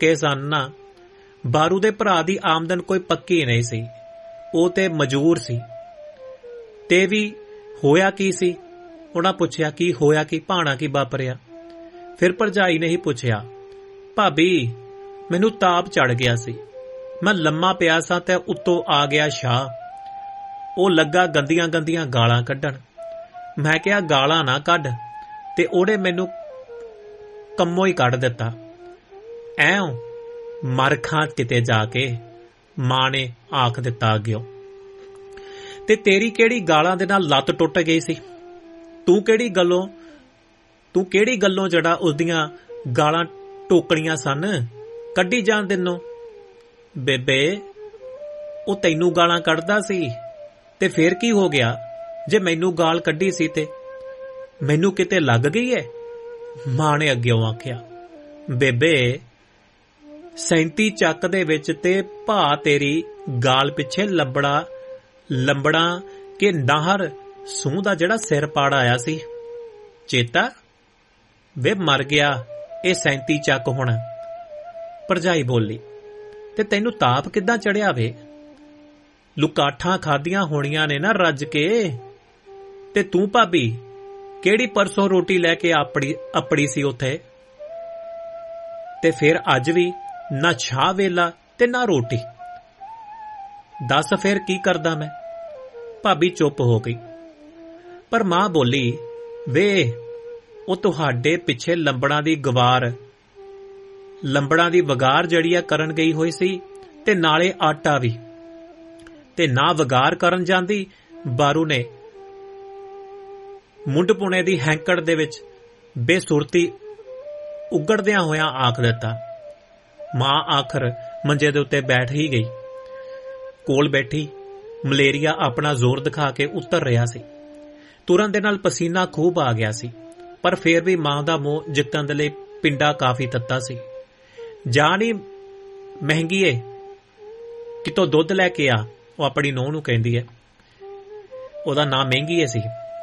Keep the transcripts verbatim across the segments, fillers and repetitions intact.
चुके सन ना, बारू दे भरा दी आमदन कोई पक्की नहीं सी, वो ते मजूर सी। ते भी होया की सी? उन्हां पुछया की होया की, भाणा की वापरिया। फिर भरजाई ने ही पुछया, भाभी मैनू ताप चढ़ गया सी, मैं लम्मा पिया सा ते उत्तों आ गया शाह। वो लगा गंदियां गंदियां गालां कड्ढण। मैं कहा गालां ना कढ, ते ओहने मैनू कम्मों ही कढ दिता। ऐं मर खां किते जाके, मां ने आख दिता अग्गियों। ते तेरी केड़ी गालां दे नाल लत्त टुट गई सी? तू केड़ी गल्लों तू केड़ी गल्लों जड़ा उसदियां गालां टोकणियां सन, कड्ढी जाण दिनों। बेबे ਉਹ ਤੈਨੂੰ ਗਾਲਾਂ ਕੱਢਦਾ ਸੀ ਤੇ ਫੇਰ ਕੀ ਹੋ ਗਿਆ ਜੇ ਮੈਨੂੰ ਗਾਲ ਕੱਢੀ ਸੀ ਤੇ ਮੈਨੂੰ ਕਿਤੇ ਲੱਗ ਗਈ ਐ? ਮਾਂ ਨੇ ਅੱਗਿਓਂ ਆਖਿਆ, ਬੇਬੇ ਸੈਂਤੀ ਚੱਕ ਦੇ ਵਿੱਚ ਤੇ ਭਾ ਤੇਰੀ ਗਾਲ ਪਿੱਛੇ ਲੰਬੜਾ ਲੰਬੜਾ ਕਿ ਨਾਹਰ ਸੂਹ ਦਾ ਜਿਹੜਾ ਸਿਰ ਪਾੜ ਆਇਆ ਸੀ, ਚੇਤਾ? ਵੇ ਮਰ ਗਿਆ ਇਹ ਸੈਂਤੀ ਚੱਕ ਹੁਣ। ਭਰਜਾਈ ਬੋਲੀ, ਤੇ ਤੈਨੂੰ ਤਾਪ ਕਿੱਦਾਂ ਚੜਿਆ ਵੇ? ਲੁਕਾਠਾਂ ਖਾਧੀਆਂ ਹੋਣੀਆਂ ਨੇ ਨਾ ਰੱਜ ਕੇ। ਤੇ ਤੂੰ ਭਾਬੀ ਕਿਹੜੀ ਪਰਸੋਂ ਰੋਟੀ ਲੈ ਕੇ ਆਪੜੀ ਆਪੜੀ ਸੀ ਉੱਥੇ? ਤੇ ਫਿਰ ਅੱਜ ਵੀ ਨਾ ਛਾਹ ਵੇਲਾ ਤੇ ਨਾ ਰੋਟੀ। ਦੱਸ ਫਿਰ ਕੀ ਕਰਦਾ ਮੈਂ? ਭਾਬੀ ਚੁੱਪ ਹੋ ਗਈ। ਪਰ ਮਾਂ ਬੋਲੀ, ਵੇ ਉਹ ਤੁਹਾਡੇ ਪਿੱਛੇ ਲੰਬੜਾਂ ਦੀ ਗਵਾਰ ਲੰਬੜਾਂ ਦੀ ਵਗਾਰ ਜੜੀਆ ਕਰਨ ਗਈ ਹੋਈ ਸੀ ਤੇ ਨਾਲੇ ਆਟਾ ਵੀ। ਤੇ ਨਾ ਵਗਾਰ ਕਰਨ ਜਾਂਦੀ, ਬਾਰੂ ਨੇ ਮੁੰਡ ਪੁਣੇ ਦੀ ਹੈਂਕੜ ਦੇ ਵਿੱਚ ਬੇਸੁਰਤੀ ਉਗੜਦਿਆਂ ਹੋਇਆਂ ਆਖ ਦਿੱਤਾ। ਮਾਂ ਆਖਰ ਮੰਜੇ ਦੇ ਉੱਤੇ ਬੈਠ ਹੀ ਗਈ। ਕੋਲ ਬੈਠੀ ਮਲੇਰੀਆ ਆਪਣਾ ਜ਼ੋਰ ਦਿਖਾ ਕੇ ਉਤਰ ਰਿਹਾ ਸੀ। ਤੁਰਨ ਦੇ ਨਾਲ ਪਸੀਨਾ ਖੂਬ ਆ ਗਿਆ ਸੀ, ਪਰ ਫੇਰ ਵੀ ਮਾਂ ਦਾ ਮੂੰਹ ਜਿੱਤਣ ਦੇ ਲਈ ਪਿੰਡਾ ਕਾਫੀ ਤੱਤਾ ਸੀ। ਜਾਨ ਹੀ ਮਹਿੰਗੀ ਏ, ਕਿਤੋਂ ਦੁੱਧ ਲੈ ਕੇ ਆ, ਉਹ ਆਪਣੀ ਨੂੰਹ ਨੂੰ ਕਹਿੰਦੀ ਹੈ। ਉਹਦਾ ਨਾਂ ਮਹਿੰਗੀ ਏ ਸੀ।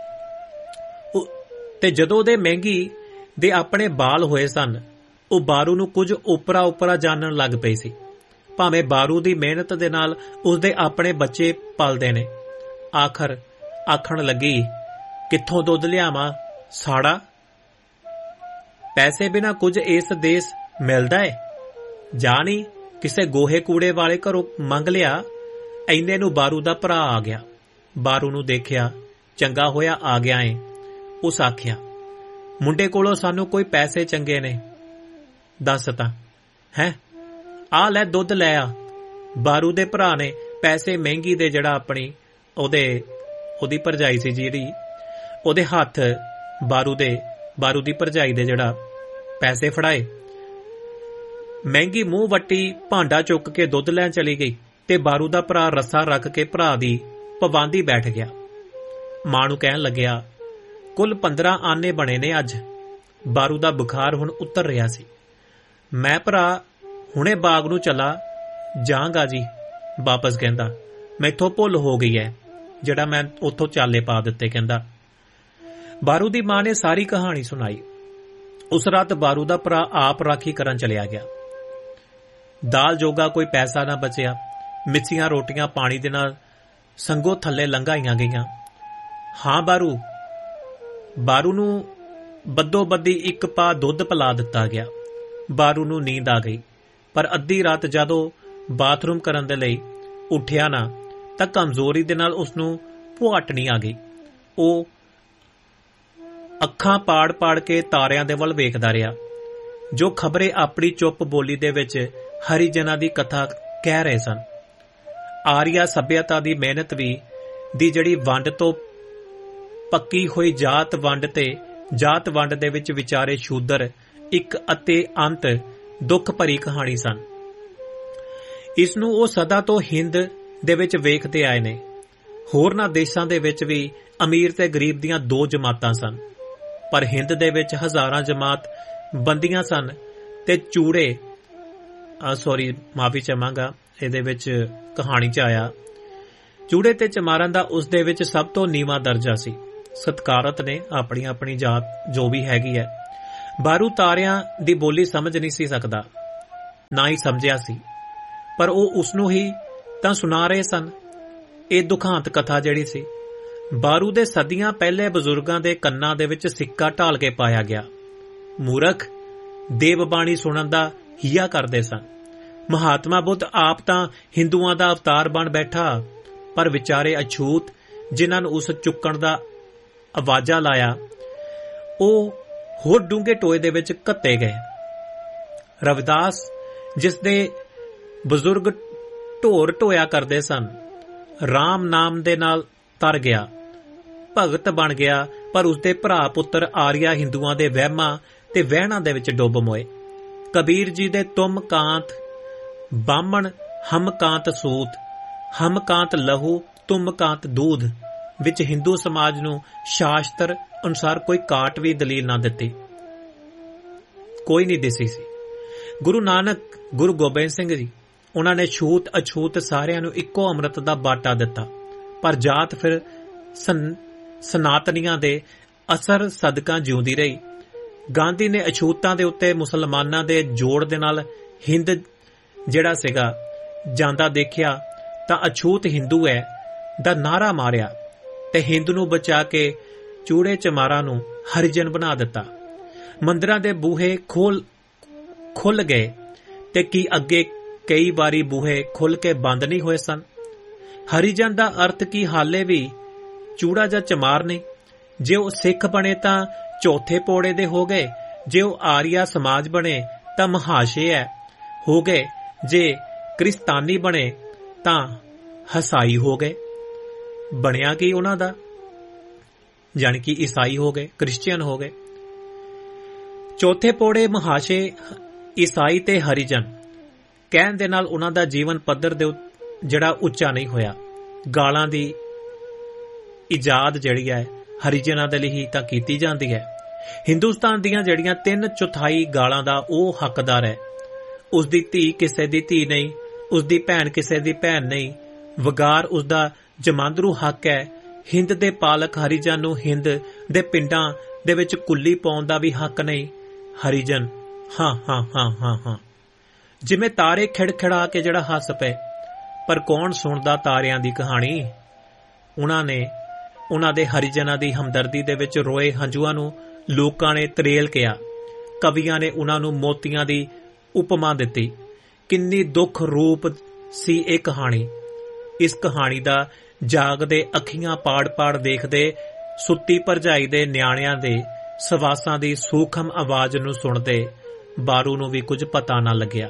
ਤੇ ਜਦੋਂ ਉਹਦੇ ਮਹਿੰਗੀ ਦੇ ਆਪਣੇ ਬਾਲ ਹੋਏ ਸਨ, ਉਹ ਬਾਰੂ ਨੂੰ ਕੁਝ ਉਪਰਾ ਉਪਰਾ ਜਾਣਨ ਲੱਗ ਪਈ ਸੀ। ਭਾਵੇਂ ਬਾਰੂ ਦੀ ਮਿਹਨਤ ਦੇ ਨਾਲ ਉਸਦੇ ਆਪਣੇ ਬੱਚੇ ਪਲਦੇ ਨੇ। ਆਖਰ ਆਖਣ ਲੱਗੀ, ਕਿੱਥੋਂ ਦੁੱਧ ਲਿਆਵਾਂ ਸਾੜਾ? ਪੈਸੇ ਬਿਨਾਂ ਕੁਝ ਇਸ ਦੇਸ਼ ਮਿਲਦਾ ਏ? ਜਾ ਨਹੀਂ ਕਿਸੇ ਗੋਹੇ ਕੂੜੇ ਵਾਲੇ ਘਰੋਂ ਮੰਗ ਲਿਆ। ਐਨੇ ਨੂੰ ਬਾਰੂ ਦਾ ਭਰਾ ਆ ਗਿਆ। ਬਾਰੂ ਨੂੰ ਦੇਖਿਆ, ਚੰਗਾ ਹੋਇਆ ਆ ਗਿਆ ਏ। ਉਸ ਆਖਿਆ, ਮੁੰਡੇ ਕੋਲੋਂ ਸਾਨੂੰ ਕੋਈ ਪੈਸੇ ਚੰਗੇ ਨੇ? ਦੱਸ ਤਾਂ ਹੈ, ਆ ਲੈ ਦੁੱਧ ਲੈ ਆ। ਬਾਰੂ ਦੇ ਭਰਾ ਨੇ ਪੈਸੇ ਮਹਿੰਗੀ ਦੇ ਜਿਹੜਾ ਆਪਣੀ ਉਹਦੇ ਉਹਦੀ ਭਰਜਾਈ ਸੀ ਜਿਹੜੀ, ਉਹਦੇ ਹੱਥ ਬਾਰੂ ਦੇ ਬਾਰੂ ਦੀ ਭਰਜਾਈ ਦੇ ਜਿਹੜਾ ਪੈਸੇ ਫੜਾਏ। ਮਹਿੰਗੀ ਮੂੰਹ ਵੱਟੀ ਭਾਂਡਾ ਚੁੱਕ ਕੇ ਦੁੱਧ ਲੈਣ ਚਲੀ ਗਈ ਤੇ ਬਾਰੂ ਦਾ ਭਰਾ ਰੱਸਾ ਰੱਖ ਕੇ ਭਰਾ ਦੀ ਪਵਾਂਦੀ ਬੈਠ ਗਿਆ। ਮਾਂ ਨੂੰ ਕਹਿਣ ਲੱਗਿਆ, ਕੁੱਲ ਪੰਦਰਾਂ ਆਨੇ ਬਣੇ ਨੇ ਅੱਜ। ਬਾਰੂ ਦਾ ਬੁਖਾਰ ਹੁਣ ਉਤਰ ਰਿਹਾ ਸੀ। ਮੈਂ ਭਰਾ ਹੁਣੇ ਬਾਗ ਨੂੰ ਚਲਾ ਜਾਂਗਾ ਜੀ। ਵਾਪਸ ਕਹਿੰਦਾ, ਮੈਥੋਂ ਭੁੱਲ ਹੋ ਗਈ ਹੈ ਜਿਹੜਾ ਮੈਂ ਉੱਥੋਂ ਚਾਲੇ ਪਾ ਦਿੱਤੇ। ਕਹਿੰਦਾ, ਬਾਰੂ ਦੀ ਮਾਂ ਨੇ ਸਾਰੀ ਕਹਾਣੀ ਸੁਣਾਈ। ਉਸ ਰਾਤ ਬਾਰੂ ਦਾ ਭਰਾ ਆਪ ਰਾਖੀ ਕਰਨ ਚਲਿਆ ਗਿਆ। ਦਾਲ ਜੋਗਾ ਕੋਈ ਪੈਸਾ ਨਾ ਬਚਿਆ। ਮਿੱਸੀਆਂ ਰੋਟੀਆਂ ਪਾਣੀ ਦੇ ਨਾਲ ਸੰਗੋ ਥੱਲੇ ਲੰਘਾਈਆਂ ਗਈਆਂ। ਹਾਂ ਬਾਰੂ ਬਾਰੂ ਨੂੰ ਬੱਦੋ ਬੱਦੀ ਇੱਕ ਪਾ ਦੁੱਧ ਪਿਲਾ ਦਿੱਤਾ ਗਿਆ। ਬਾਰੂ ਨੂੰ ਨੀਂਦ ਆ ਗਈ, ਪਰ ਅੱਧੀ ਰਾਤ ਜਦੋਂ ਬਾਥਰੂਮ ਕਰਨ ਦੇ ਲਈ ਉੱਠਿਆ ਨਾ ਤਾਂ ਕਮਜ਼ੋਰੀ ਦੇ ਨਾਲ ਉਸਨੂੰ ਭੁਆਟਣੀ ਆ ਗਈ। ਉਹ ਅੱਖਾਂ ਪਾੜ ਪਾੜ ਕੇ ਤਾਰਿਆਂ ਦੇ ਵੱਲ ਵੇਖਦਾ ਰਿਹਾ, ਜੋ ਖਬਰੇ ਆਪਣੀ ਚੁੱਪ ਬੋਲੀ ਦੇ ਵਿੱਚ ਹਰੀਜਨਾਂ ਦੀ ਕਥਾ ਕਹਿ ਰਹੇ ਸਨ। ਆਰੀਆ ਸੱਭਿਅਤਾ ਦੀ ਮਿਹਨਤ ਵੀ ਦੀ ਜਿਹੜੀ ਵੰਡ ਤੋਂ ਪੱਕੀ ਹੋਈ ਜਾਤ ਵੰਡ ਤੇ ਜਾਤ ਵੰਡ ਦੇ ਵਿੱਚ ਵਿਚਾਰੇ ਸ਼ੂਦਰ ਇੱਕ ਅਤੇ ਅੰਤ ਦੁੱਖ ਭਰੀ ਕਹਾਣੀ ਸਨ। ਇਸ ਨੂੰ ਉਹ ਸਦਾ ਤੋਂ ਹਿੰਦ ਦੇ ਵਿੱਚ ਵੇਖਦੇ ਆਏ ਨੇ। ਹੋਰਨਾਂ ਦੇਸ਼ਾਂ ਦੇ ਵਿੱਚ ਵੀ ਅਮੀਰ ਤੇ ਗਰੀਬ ਦੀਆਂ ਦੋ ਜਮਾਤਾਂ ਸਨ, ਪਰ ਹਿੰਦ ਦੇ ਵਿੱਚ ਹਜ਼ਾਰਾਂ ਜਮਾਤ ਬੰਦੀਆਂ ਸਨ ਤੇ ਚੂੜੇ ਸੌਰੀ ਮਾਫੀ ਚਾਹਾਂਗਾ, ਇਹਦੇ ਵਿੱਚ ਕਹਾਣੀ 'ਚ ਆਇਆ ਚੂੜੇ ਤੇ ਚਮਾਰਾਂ ਦਾ ਉਸ ਦੇ ਵਿੱਚ ਸਭ ਤੋਂ ਨੀਵਾਂ ਦਰਜਾ ਸੀ। ਸਤਕਾਰਤ ਨੇ ਆਪਣੀ ਆਪਣੀ ਜਾਤ ਜੋ ਵੀ ਹੈਗੀ ਹੈ। ਬਾਰੂ ਤਾਰਿਆਂ ਦੀ ਬੋਲੀ ਸਮਝ ਨਹੀਂ ਸੀ ਸਕਦਾ। ਨਾ ਹੀ ਸਮਝਿਆ ਸੀ, ਪਰ ਉਹ ਉਸਨੂੰ ਹੀ ਤਾਂ ਸੁਣਾ ਰਹੇ ਸਨ। ਇਹ ਦੁਖਾਂਤ ਕਥਾ ਜਿਹੜੀ ਸੀ, ਬਾਰੂ ਦੇ ਸਦੀਆਂ ਪਹਿਲੇ ਬਜ਼ੁਰਗਾਂ ਦੇ ਕੰਨਾਂ ਦੇ ਵਿੱਚ ਸਿੱਕਾ ਢਾਲ ਕੇ ਪਾਇਆ ਗਿਆ। ਮੂਰਖ ਦੇਵ ਬਾਣੀ ਸੁਣਨ ਦਾ ਹੀਆ ਕਰਦੇ ਸਨ। ਮਹਾਤਮਾ ਬੁੱਧ ਆਪ ਤਾਂ ਹਿੰਦੂਆਂ ਦਾ ਅਵਤਾਰ ਬਣ ਬੈਠਾ, ਪਰ ਵਿਚਾਰੇ ਅਛੂਤ ਜਿਨ੍ਹਾਂ ਨੂੰ ਉਸ ਚੁੱਕਣ ਦਾ ਆਵਾਜ਼ਾ ਲਾਇਆ, ਉਹ ਹੋਰ ਡੂੰਘੇ ਟੋਏ ਦੇ ਵਿੱਚ ਘੱਤੇ ਗਏ। ਰਵਿਦਾਸ, ਜਿਸ ਦੇ ਬਜ਼ੁਰਗ ਢੋਰ ਢੋਇਆ ਕਰਦੇ ਸਨ, ਰਾਮ ਨਾਮ ਦੇ ਨਾਲ ਤਰ ਗਿਆ, ਭਗਤ ਬਣ ਗਿਆ, ਪਰ ਉਸਦੇ ਭਰਾ ਪੁੱਤਰ ਆਰੀਆ ਹਿੰਦੂਆਂ ਦੇ ਵਹਿਮਾਂ ਤੇ ਵਹਿਣਾਂ ਦੇ ਵਿੱਚ ਡੁੱਬ ਮੋਏ। ਕਬੀਰ ਜੀ ਦੇ ਤੁਮ ਕਾਂਤ ਬਾਹਮਣ ਹਮ ਕਾਂਤ ਸੂਤ, ਹਮ ਕਾਂਤ ਲਹੂ ਤੁਮ ਕਾਂਤ ਦੂਧ ਵਿੱਚ ਹਿੰਦੂ ਸਮਾਜ ਨੂੰ ਸ਼ਾਸਤਰ ਅਨੁਸਾਰ ਕੋਈ ਕਾਟ ਵੀ ਦਲੀਲ ਨਾ ਦਿੱਤੀ, ਕੋਈ ਨਹੀਂ ਦਿਸੀ ਸੀ। ਗੁਰੂ ਨਾਨਕ, ਗੁਰੂ ਗੋਬਿੰਦ ਸਿੰਘ ਜੀ, ਉਹਨਾਂ ਨੇ ਛੂਤ ਅਛੂਤ ਸਾਰਿਆਂ ਨੂੰ ਇੱਕੋ ਅੰਮ੍ਰਿਤ ਦਾ ਬਾਟਾ ਦਿੱਤਾ, ਪਰ ਜਾਤ ਫਿਰ ਸਨਾਤਨੀਆਂ ਦੇ ਅਸਰ ਸਦਕਾ ਜਿਉਂਦੀ ਰਹੀ। ਗਾਂਧੀ ਨੇ ਅਛੂਤਾਂ ਦੇ ਉੱਤੇ ਮੁਸਲਮਾਨਾਂ ਦੇ ਜੋੜ ਦੇ ਨਾਲ ਹਿੰਦ ਜਿਹੜਾ ਸੀਗਾ ਜਾਂਦਾ ਦੇਖਿਆ ਤਾਂ ਅਛੂਤ ਹਿੰਦੂ ਹੈ ਦਾ ਨਾਰਾ ਮਾਰਿਆ ਤੇ ਹਿੰਦ ਨੂੰ ਬਚਾ ਕੇ ਚੂੜੇ ਚਮਾਰਾਂ ਨੂੰ ਹਰੀਜਨ ਬਣਾ ਦਿੱਤਾ। ਮੰਦਿਰਾਂ ਦੇ ਬੂਹੇ ਖੋਲ ਖੁੱਲ ਗਏ ਤੇ ਕੀ ਅੱਗੇ ਕਈ ਵਾਰੀ ਬੂਹੇ ਖੁੱਲ ਕੇ ਬੰਦ ਨਹੀਂ ਹੋਏ ਸਨ। ਹਰੀਜਨ ਦਾ ਅਰਥ ਕੀ ਹਾਲੇ ਵੀ ਚੂੜਾ ਜਾਂ ਚਮਾਰ ਨਹੀਂ। ਜੇ ਉਹ ਸਿੱਖ ਬਣੇ ਤਾਂ ਚੌਥੇ ਪੋੜੇ ਦੇ ਹੋ ਗਏ, ਜੇ ਉਹ ਆਰੀਆ ਸਮਾਜ ਬਣੇ ਤਾਂ ਮਹਾਸ਼ੇ ਹੈ ਹੋ ਗਏ, ਜੇ ਕ੍ਰਿਸਤਾਨੀ ਬਣੇ ਤਾਂ ਹਸਾਈ ਹੋ ਗਏ। ਬਣਿਆ ਕੀ ਉਹਨਾਂ ਦਾ? ਜਾਣੀ ਕਿ ਈਸਾਈ ਹੋ ਗਏ, ਕ੍ਰਿਸਚੀਅਨ ਹੋ ਗਏ। ਚੌਥੇ ਪੋੜੇ ਮਹਾਸ਼ੇ, ਈਸਾਈ ਤੇ ਹਰੀਜਨ ਕਹਿਣ ਦੇ ਨਾਲ ਉਹਨਾਂ ਦਾ ਜੀਵਨ ਪੱਧਰ ਦੇ ਜਿਹੜਾ ਉੱਚਾ ਨਹੀਂ ਹੋਇਆ। ਗਾਲਾਂ ਦੀ ਇਜਾਦ ਜਿਹੜੀ ਹੈ ਹਰੀਜਨਾਂ ਦੇ ਲਈ ਹੀ ਤਾਂ ਕੀਤੀ ਜਾਂਦੀ ਹੈ। ਹਿੰਦੁਸਤਾਨ ਦੀਆਂ ਜਿਹੜੀਆਂ ਤਿੰਨ ਚੌਥਾਈ ਗਾਲਾਂ ਦਾ ਉਹ ਹੱਕਦਾਰ ਹੈ। ਉਸਦੀ ਧੀ ਕਿਸੇ ਦੀ ਧੀ ਨਹੀਂ, ਉਸਦੀ ਭੈਣ ਕਿਸੇ ਦੀ ਭੈਣ ਨਹੀਂ, ਵਗਾਰ ਉਸਦਾ ਜਮਾਂਦਰੂ ਹੱਕ ਹੈ। ਹਿੰਦ ਦੇ ਪਾਲਕ ਹਰੀਜਨ ਨੂੰ ਹਿੰਦ ਦੇ ਪਿੰਡਾਂ ਦੇ ਵਿੱਚ ਕੁੱਲੀ ਪਾਉਣ ਦਾ ਵੀ ਹੱਕ ਨਹੀਂ। ਹਰੀਜਨ ਹਾਂ ਹਾਂ ਹਾਂ ਹਾਂ ਹਾਂ ਜਿਵੇਂ ਤਾਰੇ ਖਿੜਖਿੜਾ ਕੇ ਜਿਹੜਾ ਹੱਸ ਪਏ, ਪਰ ਕੌਣ ਸੁਣਦਾ ਤਾਰਿਆਂ ਦੀ ਕਹਾਣੀ। ਉਹਨਾਂ ਨੇ ਉਹਨਾਂ ਦੇ ਹਰੀਜਨਾਂ ਦੀ ਹਮਦਰਦੀ ਦੇ ਵਿੱਚ ਰੋਏ ਹੰਝੂਆਂ ਨੂੰ ਲੋਕਾਂ ਨੇ ਤਰੇਲ ਕਿਹਾ। ਕਵੀਆਂ ਨੇ ਉਹਨਾਂ ਨੂੰ ਮੋਤੀਆਂ ਦੀ ਉਪਮਾ ਦਿੱਤੀ। ਕਿੰਨੀ ਦੁੱਖ ਰੂਪ ਸੀ ਇਹ ਕਹਾਣੀ। ਇਸ ਕਹਾਣੀ ਦਾ ਜਾਗਦੇ ਅੱਖੀਆਂ ਪਾੜ ਪਾੜ ਦੇਖਦੇ, ਸੁੱਤੀ ਭਰਜਾਈ ਦੇ ਨਿਆਣਿਆਂ ਦੇ ਸਵਾਸਾਂ ਦੀ ਸੂਖਮ ਆਵਾਜ਼ ਨੂੰ ਸੁਣਦੇ ਬਾਰੂ ਨੂੰ ਵੀ ਕੁਝ ਪਤਾ ਨਾ ਲੱਗਿਆ।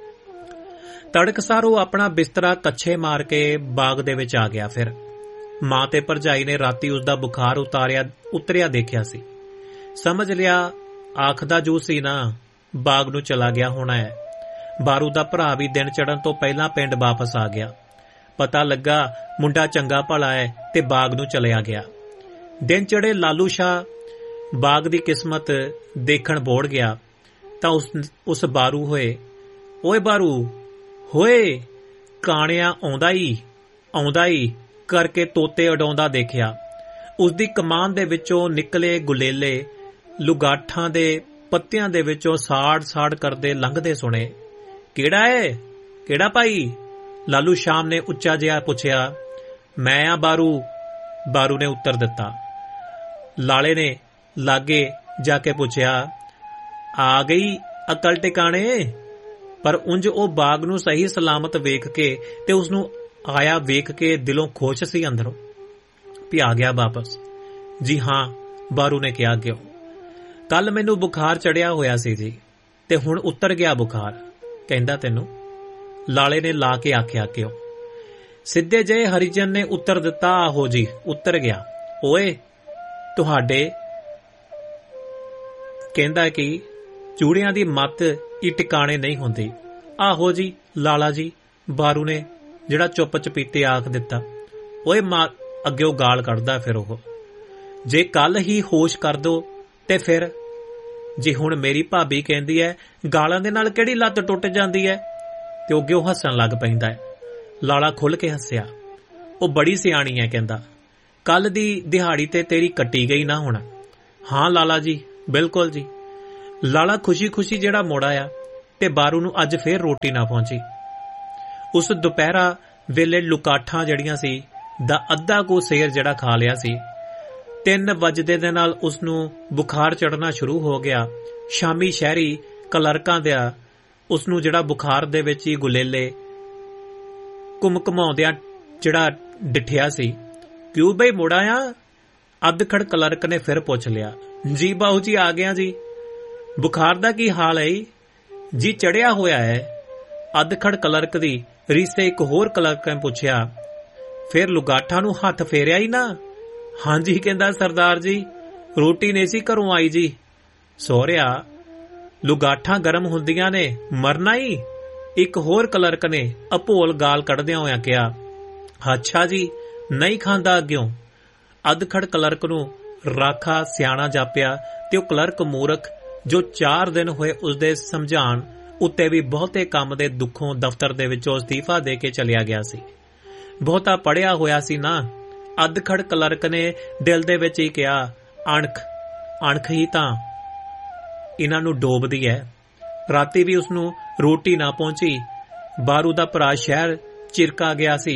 ਤੜਕਸਾਰ ਉਹ ਆਪਣਾ ਬਿਸਤਰਾ ਕੱਛੇ ਮਾਰ ਕੇ ਬਾਗ ਦੇ ਵਿੱਚ ਆ ਗਿਆ। ਫਿਰ ਮਾਂ ਤੇ ਭਰਜਾਈ ਨੇ ਰਾਤੀ ਉਸਦਾ ਬੁਖਾਰ ਉਤਾਰਿਆ ਉਤਰਿਆ ਦੇਖਿਆ ਸੀ। ਸਮਝ ਲਿਆ ਆਖਦਾ ਜੂ ਸੀ ਨਾ, ਬਾਗ ਨੂੰ ਚਲਾ ਗਿਆ ਹੋਣਾ ਹੈ। ਬਾਰੂ ਦਾ ਭਰਾ ਵੀ ਦਿਨ ਚੜ੍ਹਨ ਤੋਂ ਪਹਿਲਾਂ ਪਿੰਡ ਵਾਪਸ ਆ ਗਿਆ। ਪਤਾ ਲੱਗਾ ਮੁੰਡਾ ਚੰਗਾ ਭਲਾ ਹੈ ਤੇ ਬਾਗ ਨੂੰ ਚਲਿਆ ਗਿਆ। ਦਿਨ ਚੜ੍ਹੇ ਲਾਲੂ ਸ਼ਾਹ ਬਾਗ ਦੀ ਕਿਸਮਤ ਦੇਖਣ ਬੋੜ ਗਿਆ ਤਾਂ ਉਸ ਉਸ ਬਾਰੂ ਹੋਏ, ਓਏ ਬਾਰੂ ਹੋਏ, ਕਾਣਿਆ ਆਉਂਦਾ ਹੀ ਆਉਂਦਾ ਹੀ ਕਰਕੇ ਤੋਤੇ ਉਡਾਉਂਦਾ ਦੇਖਿਆ। ਉਸਦੀ ਕਮਾਨ ਦੇ ਵਿੱਚੋਂ ਨਿਕਲੇ ਗੁਲੇਲੇ ਲੁਗਾਠਾਂ ਦੇ ਪੱਤਿਆਂ ਦੇ ਵਿੱਚੋਂ ਸਾੜ ਸਾੜ ਕਰਦੇ ਲੰਘਦੇ ਸੁਣੇ। ਕਿਹੜਾ ਏ, ਕਿਹੜਾ ਭਾਈ? ਲਾਲੂ ਸ਼ਾਮ ਨੇ ਉੱਚਾ ਜਿਹਾ ਪੁੱਛਿਆ। ਮੈਂ ਆ ਬਾਰੂ, ਬਾਰੂ ਨੇ ਉੱਤਰ ਦਿੱਤਾ। ਲਾਲੇ ਨੇ ਲਾਗੇ ਜਾ ਕੇ ਪੁੱਛਿਆ, ਆ ਗਈ ਅਕਲ ਟਿਕਾਣੇ? ਪਰ ਉਂਝ ਉਹ ਬਾਗ ਨੂੰ ਸਹੀ ਸਲਾਮਤ ਵੇਖ ਕੇ ਤੇ ਉਸਨੂੰ ਆਇਆ ਵੇਖ ਕੇ ਦਿਲੋਂ ਖੁਸ਼ ਸੀ, ਅੰਦਰੋਂ ਵੀ ਆ ਗਿਆ ਵਾਪਸ। ਜੀ ਹਾਂ, ਬਾਰੂ ਨੇ ਕਿਹਾ, ਕਿਉਂ? ਕੱਲ ਮੈਨੂੰ ਬੁਖਾਰ ਚੜਿਆ ਹੋਇਆ ਸੀ ਜੀ, ਤੇ ਹੁਣ ਉਤਰ ਗਿਆ ਬੁਖਾਰ। ਕਹਿੰਦਾ ਤੈਨੂੰ? ਲਾਲੇ ਨੇ ਲਾ ਕੇ ਆਖਿਆ, ਕਿਉਂ? ਸਿੱਧੇ ਜਿਹੇ ਹਰੀਜਨ ਨੇ ਉੱਤਰ ਦਿੱਤਾ, ਆਹੋ ਜੀ ਉਤਰ ਗਿਆ। ਓਏ ਤੁਹਾਡੇ ਕਹਿੰਦਾ ਕਿ ਚੂੜਿਆਂ ਦੀ ਮੱਤ ਹੀ ਟਿਕਾਣੇ ਨਹੀਂ ਹੁੰਦੀ। ਆਹੋ ਜੀ ਲਾਲਾ ਜੀ, ਬਾਰੂ ਨੇ ਜਿਹੜਾ ਚੁੱਪ ਚਪੀਤੇ ਆਖ ਦਿੱਤਾ। ਓਏ ਮਾਂ, ਅੱਗਿਓਂ ਗਾਲ ਕੱਢਦਾ ਫਿਰ ਉਹ। ਜੇ ਕੱਲ ਹੀ ਹੋਸ਼ ਕਰ ਦੋ ਤੇ ਫਿਰ? ਜੇ ਹੁਣ ਮੇਰੀ ਭਾਬੀ ਕਹਿੰਦੀ ਹੈ ਗਾਲਾਂ ਦੇ ਨਾਲ ਕਿਹੜੀ ਲੱਤ ਟੁੱਟ ਜਾਂਦੀ ਹੈ? ਤੇ ਅੱਗੇ ਉਹ ਹੱਸਣ ਲੱਗ ਪੈਂਦਾ ਹੈ। ਲਾਲਾ ਖੁੱਲ ਕੇ ਹੱਸਿਆ। ਉਹ ਬੜੀ ਸਿਆਣੀ ਹੈ, ਕਹਿੰਦਾ ਕੱਲ ਦੀ ਦਿਹਾੜੀ ਤੇ ਤੇਰੀ ਕੱਟੀ ਗਈ ਨਾ ਹੁਣ? ਹਾਂ ਲਾਲਾ ਜੀ, ਬਿਲਕੁਲ ਜੀ। ਲਾਲਾ ਖੁਸ਼ੀ ਖੁਸ਼ੀ ਜਿਹੜਾ ਮੁੜ ਆਇਆ। ਤੇ ਬਾਰੂ ਨੂੰ ਅੱਜ ਫੇਰ ਰੋਟੀ ਨਾ ਪਹੁੰਚੀ। ਉਸ ਦੁਪਹਿਰਾ ਵੇਲੇ ਲੁਕਾਠਾਂ ਜਿਹੜੀਆਂ ਸੀ ਦਾ ਅੱਧਾ ਕੁ ਸੇਰ ਜਿਹੜਾ ਖਾ ਲਿਆ ਸੀ। ਤਿੰਨ ਵਜਦੇ ਦੇ ਨਾਲ ਉਸ ਨੂੰ ਬੁਖਾਰ ਚੜ੍ਹਨਾ ਸ਼ੁਰੂ ਹੋ ਗਿਆ। ਸ਼ਾਮੀ ਸ਼ਹਿਰੀ ਕਲਰਕਾਂ ਦਾ ਉਸ ਨੂੰ ਜਿਹੜਾ ਬੁਖਾਰ ਦੇ ਵਿੱਚ ਹੀ ਗੁਲੇਲੇ ਘੁੰਮ ਘਮਾਉਂਦਿਆਂ ਜਿਹੜਾ ਡਿੱਠਿਆ ਸੀ। ਕਿਉਂ ਬਈ ਮੁੜ ਆਇਆ? ਅੱਧਖੜ ਕਲਰਕ ਨੇ ਫਿਰ ਪੁੱਛ ਲਿਆ। ਜੀ ਬਾਊ ਜੀ ਆ ਗਿਆ ਜੀ। ਬੁਖਾਰ ਦਾ ਕੀ ਹਾਲ ਹੈ ਜੀ? ਚੜਿਆ ਹੋਇਆ ਹੈ। ਅੱਧਖੜ ਕਲਰਕ ਦੀ ਰੀਸੇ ਇੱਕ ਹੋਰ ਕਲਰਕ ਨੇ ਪੁੱਛਿਆ। ਫਿਰ ਲੁਗਾਠਾਂ ਨੂੰ ਹੱਥ ਫੇਰਿਆ ਹੀ ਨਾ। ਹਾਂਜੀ ਕਹਿੰਦਾ ਸਰਦਾਰ ਜੀ, ਰੋਟੀ ਨਹੀਂ ਸੀ ਘਰੋਂ ਆਈ ਜੀ। ਸਹੁਰਿਆ ਲੁਗਾਠਾਂ ਗਰਮ ਹੁੰਦੀਆਂ ਨੇ, ਮਰਨਾ ਹੀ। ਇੱਕ ਹੋਰ ਕਲਰਕ ਨੇ ਅਭੋਲ ਗਾਲ ਕੱਢਦਿਆਂ ਹੋਇਆਂ ਕਿਹਾ। ਅੱਛਾ ਜੀ, ਨਹੀਂ ਖਾਂਦਾ ਅੱਗਿਓਂ। ਅੱਧਖੜ ਕਲਰਕ ਨੂੰ ਰਾਖਾ ਸਿਆਣਾ ਜਾਪਿਆ ਤੇ ਉਹ ਕਲਰਕ ਮੂਰਖ ਜੋ ਚਾਰ ਦਿਨ ਹੋਏ ਉਸਦੇ ਸਮਝਾਣ ਉੱਤੇ ਵੀ ਬਹੁਤੇ ਕੰਮ ਦੇ ਦੁੱਖੋਂ ਦਫ਼ਤਰ ਦੇ ਵਿੱਚੋਂ ਅਸਤੀਫਾ ਦੇ ਕੇ ਚਲਿਆ ਗਿਆ ਸੀ। ਬਹੁਤਾ ਪੜ੍ਹਿਆ ਹੋਇਆ ਸੀ ਨਾ। ਅੱਧਖੜ ਕਲਰਕ ਨੇ ਦਿਲ ਦੇ ਵਿੱਚ ਹੀ ਕਿਹਾ, ਅਣਖ ਅਣਖ ਹੀ ਤਾਂ ਇਹਨਾਂ ਨੂੰ ਡੋਬਦੀ ਹੈ। ਰਾਤੀ ਵੀ ਉਸਨੂੰ ਰੋਟੀ ਨਾ ਪਹੁੰਚੀ। ਬਾਰੂ ਦਾ ਭਰਾ ਸ਼ਹਿਰ ਚਿਰਕਾ ਗਿਆ ਸੀ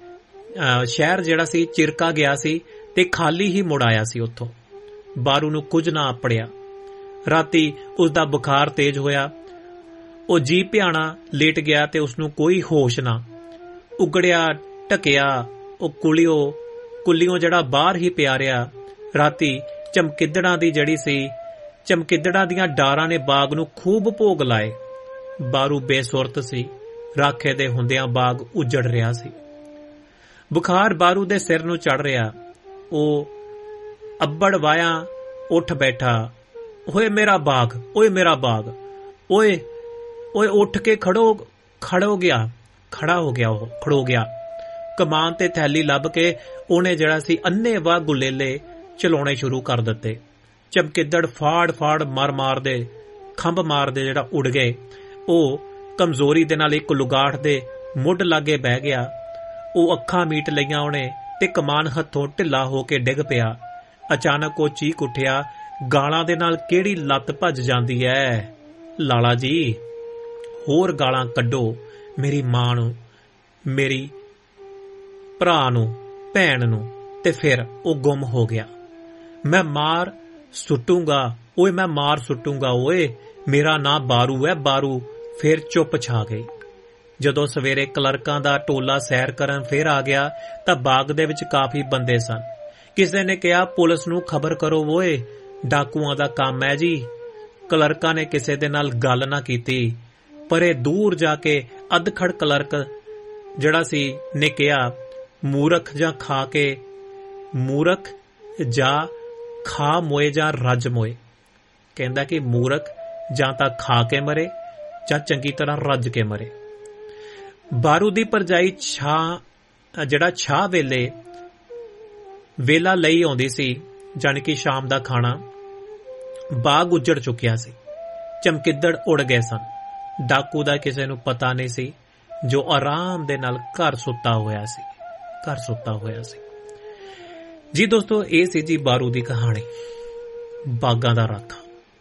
ਸ਼ਹਿਰ ਜਿਹੜਾ ਸੀ ਚਿਰਕਾ ਗਿਆ ਸੀ ਤੇ ਖਾਲੀ ਹੀ ਮੁੜ ਆਇਆ ਸੀ। ਉੱਥੋਂ ਬਾਰੂ ਨੂੰ ਕੁਝ ਨਾ ਆਪੜਿਆ। ਰਾਤੀ ਉਸਦਾ ਬੁਖਾਰ ਤੇਜ਼ ਹੋਇਆ। ਉਹ ਜੀ ਭਿਆਣਾ ਲੇਟ ਗਿਆ ਤੇ ਉਸਨੂੰ ਕੋਈ ਹੋਸ਼ ਨਾ। ਉਗੜਿਆ ਢਕਿਆ ਉਹ ਕੁਲਿਓ ਕੁੱਲਿਓ ਜਿਹੜਾ ਬਾਹਰ ਹੀ ਪਿਆ ਰਿਹਾ। ਰਾਤੀ ਚਮਕਿੱਦੜਾਂ ਦੀ ਜਿਹੜੀ ਸੀ ਚਮਕਿੱਦੜਾਂ ਦੀਆਂ ਡਾਰਾਂ ਨੇ ਬਾਗ ਨੂੰ ਖੂਬ ਭੋਗ ਲਾਏ। ਬਾਰੂ ਬੇਸੁਰਤ ਸੀ। ਰਾਖੇ ਦੇ ਹੁੰਦਿਆਂ ਬਾਗ ਉਜੜ ਰਿਹਾ ਸੀ। ਬੁਖਾਰ ਬਾਰੂ ਦੇ ਸਿਰ ਨੂੰ ਚੜ ਰਿਹਾ। ਉਹ ਅੱਬੜ ਵਾਇਆ ਉੱਠ ਬੈਠਾ। ਓਏ ਮੇਰਾ ਬਾਗ, ਓਏ ਮੇਰਾ ਬਾਗ, ਓਏ ਓਏ ਉੱਠ ਕੇ ਖੜੋ ਖੜੋ ਗਿਆ ਖੜਾ ਹੋ ਗਿਆ। ਉਹ ਖੜੋ ਗਿਆ। ਕਮਾਨ ਤੇ ਥੈਲੀ ਲੱਭ ਕੇ ਉਹਨੇ ਜਿਹੜਾ ਸੀ ਅੰਨੇ ਵਾਹ ਗੁਲੇਲੇ ਚਲਾਉਣੇ ਸ਼ੁਰੂ ਕਰ ਦਿੱਤੇ। ਚਮਕਿੱਦੜ ਫਾੜ ਫਾੜ ਮਾਰ ਮਾਰਦੇ ਖੰਭ ਮਾਰਦੇ ਜਿਹੜਾ ਉੱਡ ਗਏ। ਉਹ ਕਮਜ਼ੋਰੀ ਦੇ ਨਾਲ ਇੱਕ ਲੁਗਾਠ ਦੇ ਮੁੱਢ ਲਾਗੇ ਬਹਿ ਗਿਆ। ਉਹ ਅੱਖਾਂ ਮੀਟ ਲਈਆਂ ਉਹਨੇ ਤੇ ਕਮਾਨ ਹੱਥੋਂ ਢਿੱਲਾ ਹੋ ਕੇ ਡਿੱਗ ਪਿਆ। ਅਚਾਨਕ ਉਹ ਚੀਕ ਉੱਠਿਆ। ਗਾਲਾਂ ਦੇ ਨਾਲ ਕਿਹੜੀ ਲੱਤ ਭੱਜ ਜਾਂਦੀ ਐ। ਲਾਲਾ ਜੀ, ਹੋਰ ਗਾਲਾਂ ਕੱਢੋ ਮੇਰੀ ਮਾਂ ਨੂੰ, ਮੇਰੀ ਭਰਾ ਨੂੰ, ਭੈਣ ਨੂੰ। ਤੇ ਫਿਰ ਉਹ ਗੁੰਮ ਹੋ ਗਿਆ। ਮੈਂ ਮਾਰ ਸੁੱਟੂਗਾ, ਓਏ ਮੈਂ ਮਾਰ ਸੁੱਟੂਗਾ, ਓਏ ਮੇਰਾ ਨਾਂ ਬਾਰੂ ਹੈ, ਬਾਰੂ। ਫਿਰ ਚੁੱਪ ਛਾ ਗਈ। ਜਦੋਂ ਸਵੇਰੇ ਕਲਰਕਾਂ ਦਾ ਟੋਲਾ ਸੈਰ ਕਰਨ ਫਿਰ ਆ ਗਿਆ ਤਾਂ ਬਾਗ ਦੇ ਵਿੱਚ ਕਾਫੀ ਬੰਦੇ ਸਨ। ਕਿਸੇ ਨੇ ਕਿਹਾ, ਪੁਲਿਸ ਨੂੰ ਖਬਰ ਕਰੋ ਓਏ, ਡਾਕੂਆਂ ਦਾ ਕੰਮ ਹੈ ਜੀ। ਕਲਰਕਾਂ ਨੇ ਕਿਸੇ ਦੇ ਨਾਲ ਗੱਲ ਨਾ ਕੀਤੀ। ਪਰੇ ਦੂਰ ਜਾ ਕੇ ਅੱਧਖੜ ਕਲਰਕ ਜਿਹੜਾ ਸੀ ਨੇ ਕਿਹਾ, ਮੂਰਖ ਜਾਂ ਖਾ ਕੇ ਮੂਰਖ ਜਾਂ ਖਾ ਮੋਏ ਜਾਂ ਰੱਜ ਮੋਏ। ਕਹਿੰਦਾ ਕਿ ਮੂਰਖ ਜਾਂ ਤਾਂ ਖਾ ਕੇ ਮਰੇ ਜਾਂ ਚੰਗੀ ਤਰ੍ਹਾਂ ਰੱਜ ਕੇ ਮਰੇ। ਬਾਰੂ ਦੀ ਭਰਜਾਈ ਛਾਂ ਜਿਹੜਾ ਛਾਹ ਵੇਲੇ ਵੇਲਾ ਲਈ ਆਉਂਦੀ ਸੀ, ਜਾਣੀ ਕਿ ਸ਼ਾਮ ਦਾ ਖਾਣਾ। ਬਾਗ ਉੱਜੜ ਚੁੱਕਿਆ ਸੀ। ਚਮਕਿੱਦੜ ਉੜ ਗਏ ਸਨ। ਡਾਕੂ ਦਾ ਕਿਸੇ ਨੂੰ ਪਤਾ ਨਹੀਂ ਸੀ, ਜੋ ਆਰਾਮ ਦੇ ਨਾਲ ਘਰ ਸੁੱਤਾ ਹੋਇਆ ਸੀ ਘਰ ਸੁੱਤਾ ਹੋਇਆ ਸੀ ਜੀ ਦੋਸਤੋ, ਇਹ ਸੀ ਜੀ ਬਾਰੂ ਦੀ ਕਹਾਣੀ, ਬਾਗਾਂ ਦਾ ਰਾਖਾ।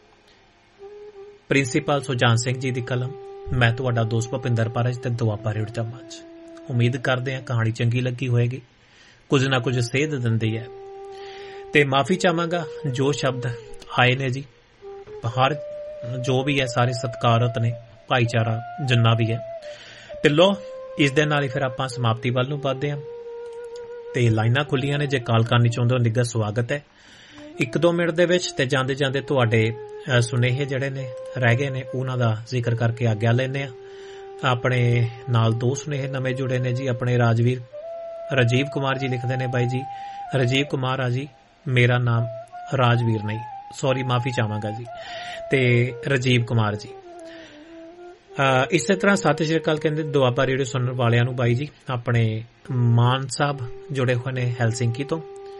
ਪ੍ਰਿੰਸੀਪਲ ਸੁਜਾਨ ਸਿੰਘ ਜੀ ਦੀ ਕਲਮ। ਮੈਂ ਤੁਹਾਡਾ ਦੋਸਤ ਭੁਪਿੰਦਰ ਪਾਰਜ ਤੇ ਦੁਆਬਾ ਰੇਡੀਓ ਮੰਚ। ਉਮੀਦ ਕਰਦੇ ਹਾਂ ਕਹਾਣੀ ਚੰਗੀ ਲੱਗੀ ਹੋਏਗੀ, ਕੁਝ ਨਾ ਕੁਝ ਸੇਧ ਦਿੰਦੀ ਹੈ। ਤੇ ਮਾਫੀ ਚਾਹਾਂਗਾ ਜੋ ਸ਼ਬਦ ਆਏ ਨੇ ਜੀ, ਹਰ ਜੋ ਵੀ ਹੈ ਸਾਰੇ ਸਤਿਕਾਰਤ ਨੇ, ਭਾਈਚਾਰਾ ਜਿੰਨਾ ਵੀ ਹੈ। ਤੇ ਲੋ ਇਸ ਦੇ ਨਾਲ ਹੀ ਫਿਰ ਆਪਾਂ ਸਮਾਪਤੀ ਵੱਲ ਨੂੰ ਵੱਧਦੇ ਹਾਂ। ਤੇ ਲਾਈਨਾਂ ਖੁੱਲੀਆਂ ਨੇ, ਜੇ ਕਾਲ ਕਰਨੀ ਚਾਹੁੰਦੇ ਹੋ ਨਿੱਘਾ ਸਵਾਗਤ ਹੈ ਇੱਕ ਦੋ ਮਿੰਟ ਦੇ ਵਿੱਚ। ਤੇ ਜਾਂਦੇ ਜਾਂਦੇ ਤੁਹਾਡੇ ਸੁਨੇਹੇ ਜਿਹੜੇ ਨੇ ਰਹਿ ਗਏ ਨੇ ਉਹਨਾਂ ਦਾ ਜ਼ਿਕਰ ਕਰਕੇ ਆਗਿਆ ਲੈਂਦੇ ਆ। ਆਪਣੇ ਨਾਲ ਦੋ ਸੁਨੇਹੇ ਨਵੇਂ ਜੁੜੇ ਨੇ ਜੀ। ਆਪਣੇ ਰਾਜਵੀਰ ਰਾਜੀਵ ਕੁਮਾਰ ਜੀ ਲਿਖਦੇ ਨੇ, ਬਾਈ ਜੀ ਰਾਜੀਵ ਕੁਮਾਰ ਆ ਜੀ, ਮੇਰਾ ਨਾਮ ਰਾਜਵੀਰ ਨਹੀਂ, ਸੌਰੀ ਮਾਫੀ ਚਾਹਾਂਗਾ ਜੀ। ਤੇ ਰਾਜੀਵ ਕੁਮਾਰ ਜੀ ਇਸੇ ਤਰ੍ਹਾਂ ਸਤਿ ਸ਼੍ਰੀ ਅਕਾਲ ਕਹਿੰਦੇ ਦੁਆਬਾ ਰੇਡੀਓ ਸੁਣਨ ਵਾਲਿਆਂ ਨੂੰ। ਬਾਈ ਜੀ ਆਪਣੇ ਮਾਨ ਸਾਹਿਬ ਜੁੜੇ ਹੋਏ ਨੇ ਹੈਲਸਿੰਕੀ ਤੋਂ,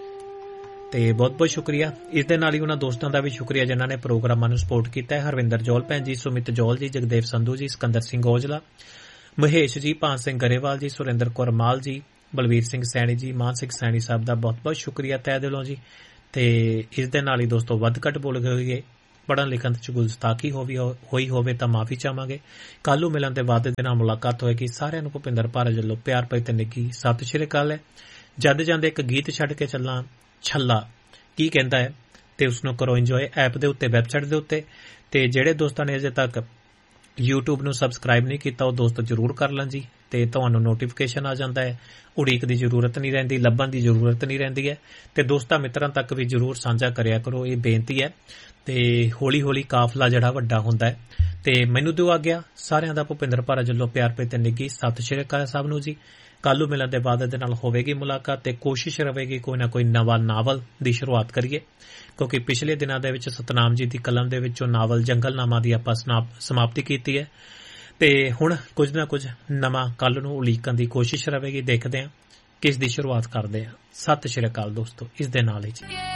ਤੇ ਬਹੁਤ ਬਹੁਤ ਸ਼ੁਕਰੀਆ। ਇਸ ਦੇ ਨਾਲ ਹੀ ਉਹਨਾਂ ਦੋਸਤਾਂ ਦਾ ਵੀ ਸ਼ੁਕਰੀਆ ਜਿਨ੍ਹਾਂ ਨੇ ਪ੍ਰੋਗਰਾਮਾਂ ਨੂੰ ਸਪੋਰਟ ਕੀਤਾ ਹੈ। ਹਰਵਿੰਦਰ ਜੋਲ ਭੈਣ ਜੀ, ਸੁਮਿਤ ਜੋਲ ਜੀ, ਜਗਦੇਵ ਸੰਧੂ ਜੀ, ਸਿਕੰਦਰ ਸਿੰਘ ਔਜਲਾ, ਮਹੇਸ਼ ਜੀ, ਭਾਨ ਸਿੰਘ ਗਰੇਵਾਲ ਜੀ, ਸੁਰਿੰਦਰ ਕੌਰ ਮਾਲ ਜੀ, ਬਲਵੀਰ ਸਿੰਘ ਸੈਣੀ ਜੀ, ਮਾਨ ਸਿੰਘ ਸੈਣੀ ਸਾਹਿਬ ਦਾ ਬਹੁਤ ਬਹੁਤ ਸ਼ੁਕਰੀਆ ਤਹਿ ਦਿਲੋਂ ਜੀ। ਤੇ ਇਸ ਦੇ ਨਾਲ ਹੀ ਦੋਸਤੋ ਵੱਧ ਘੱਟ ਬੋਲ ਗਏ ਪੜ੍ਹਨ ਲਿਖਣ 'ਚ ਗੁਸਤਾਖੀ ਹੋਈ ਹੋਈ ਹੋਵੇ ਤਾਂ ਮਾਫੀ ਚਾਹਾਂਗੇ। ਕੱਲ੍ਹ ਨੂੰ ਮਿਲਣ ਦੇ ਵਾਅਦੇ ਦੇ ਨਾਲ ਮੁਲਾਕਾਤ ਹੋਏਗੀ। ਸਾਰਿਆਂ ਨੂੰ ਭੁਪਿੰਦਰ ਭਾਰਤ ਵੱਲੋਂ ਪਿਆਰ ਭਰੀ ਤੇ ਨਿੱਘੀ ਸਤਿ ਸ਼੍ਰੀ ਅਕਾਲ ਹੈ। ਜਦ ਜਾਂਦੇ ਇੱਕ ਗੀਤ ਛੱਡ ਕੇ ਚੱਲਾਂ, ਛੱਲਾ ਕੀ ਕਹਿੰਦਾ ਹੈ ਤੇ ਉਸਨੂੰ ਕਰੋ ਇੰਜੋਏ ਐਪ ਦੇ ਉੱਤੇ, ਵੈਬਸਾਈਟ ਦੇ ਉੱਤੇ। ਤੇ ਜਿਹੜੇ ਦੋਸਤਾਂ ਨੇ ਅਜੇ ਤੱਕ YouTube ਨੂੰ ਸਬਸਕ੍ਰਾਈਬ ਨਹੀਂ ਕੀਤਾ ਉਹ ਦੋਸਤ ਜ਼ਰੂਰ ਕਰ ਲੈਣ ਜੀ, ਤੇ ਤੁਹਾਨੂੰ ਨੋਟੀਫਿਕੇਸ਼ਨ ਆ ਜਾਂਦਾ ਹੈ। ਉਡੀਕ ਦੀ ਜ਼ਰੂਰਤ ਨਹੀਂ ਰਹਿੰਦੀ, ਲੱਭਣ ਦੀ ਜ਼ਰੂਰਤ ਨਹੀਂ ਰਹਿੰਦੀ ਹੈ। ਤੇ ਦੋਸਤਾਂ ਮਿੱਤਰਾਂ ਤੱਕ ਵੀ ਜ਼ਰੂਰ ਸਾਂਝਾ ਕਰਿਆ ਕਰੋ, ਇਹ ਬੇਨਤੀ ਹੈ। ਤੇ ਹੌਲੀ ਹੌਲੀ ਕਾਫਲਾ ਜਿਹੜਾ ਵੱਡਾ ਹੁੰਦਾ ਹੈ। ਤੇ ਮੈਨੂੰ ਦਿਓ ਆਗਿਆ। ਸਾਰਿਆਂ ਦਾ ਭੁਪਿੰਦਰ ਭਾਰਤ ਵੱਲੋਂ ਪਿਆਰ ਭਰੀ ਤੇ ਨਿੱਘੀ ਸਤਿ ਸ਼੍ਰੀ ਅਕਾਲ ਸਭ ਨੂੰ ਜੀ। ਕੱਲ੍ਹ ਨੂੰ ਮਿਲਣ ਦੇ ਬਾਅਦ ਦੇ ਨਾਲ ਹੋਵੇਗੀ ਮੁਲਾਕਾਤ ਤੇ ਕੋਸ਼ਿਸ਼ ਰਹੇਗੀ ਕੋਈ ਨਾ ਕੋਈ ਨਵਾਂ ਨਾਵਲ ਦੀ ਸ਼ੁਰੂਆਤ ਕਰੀਏ, ਕਿਉਂਕਿ ਪਿਛਲੇ ਦਿਨਾਂ ਦੇ ਵਿੱਚ ਸਤਨਾਮ ਜੀ ਦੀ ਕਲਮ ਦੇ ਵਿੱਚੋਂ ਨਾਵਲ ਜੰਗਲਨਾਮਾ ਦੀ ਆਪਾਂ ਸਮਾਪਤੀ ਕੀਤੀ ਹੈ। ਤੇ ਹੁਣ ਕੁਝ ਨਾ ਕੁਝ ਨਵਾਂ ਕੱਲ੍ਹ ਨੂੰ ਉਲੀਕਣ ਦੀ ਕੋਸ਼ਿਸ਼ ਰਹੇਗੀ। ਦੇਖਦੇ ਹਾਂ ਕਿਸ ਦੀ ਸ਼ੁਰੂਆਤ ਕਰਦੇ ਹਾਂ। ਸਤਿ ਸ਼੍ਰੀ ਅਕਾਲ ਦੋਸਤੋ, ਇਸ ਦੇ ਨਾਲ ਹੀ